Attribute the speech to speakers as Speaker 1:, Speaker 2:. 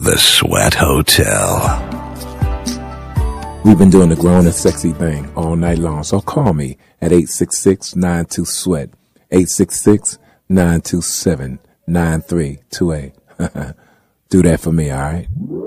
Speaker 1: The Sweat Hotel.
Speaker 2: We've been doing the grown and sexy thing all night long, so call me at 866-92-SWEAT, 866-927-9328. Do that for me, all right?